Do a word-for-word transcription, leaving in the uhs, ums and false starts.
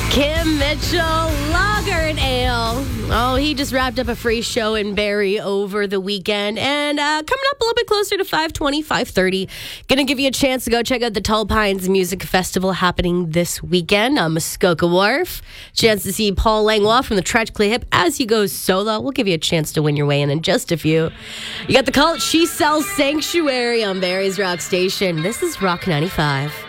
Kim Mitchell, Lager and Ale. Oh, he just wrapped up a free show in Barrie over the weekend. And uh, coming up a little bit closer to five twenty, five thirty, going to give you a chance to go check out the Tall Pines Music Festival happening this weekend on Muskoka Wharf. Chance to see Paul Langlois from the Tragically Hip as he goes solo. We'll give you a chance to win your way in in just a few. You got the Cult, She Sells Sanctuary on Barrie's Rock Station. This is Rock ninety-five.